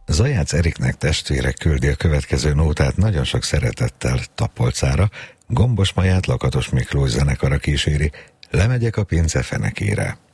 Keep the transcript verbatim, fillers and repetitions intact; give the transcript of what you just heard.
Zajács Eriknek testvére küldi a következő nótát nagyon sok szeretettel Tapolcára, Gombos Maját Lakatos Miklós zenekara kíséri, Lemegyek a pince fenekére.